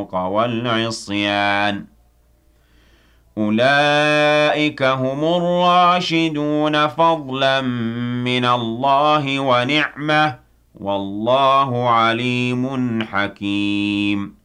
الفسوق والعصيان أولئك هم الراشدون فضلا من الله ونعمة والله عليم حكيم